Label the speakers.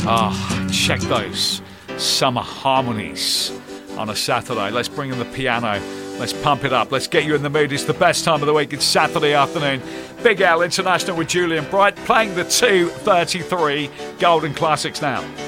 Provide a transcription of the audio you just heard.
Speaker 1: Check those summer harmonies on a Saturday. Let's bring in the piano. Let's pump it up. Let's get you in the mood. It's the best time of the week. It's Saturday afternoon. Big Al International with Julian Bright playing the 2:33 Golden Classics now.